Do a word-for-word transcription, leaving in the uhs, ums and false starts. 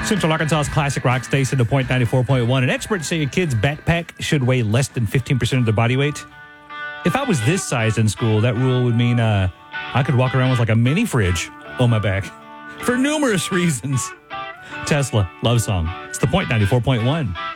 Central Arkansas's classic rock station to Point ninety-four point one. And experts say a kid's backpack should weigh less than fifteen percent of their body weight. If I was this size in school, that rule would mean uh, I could walk around with like a mini fridge on my back for numerous reasons. Tesla, Love Song. It's the Point ninety-four point one.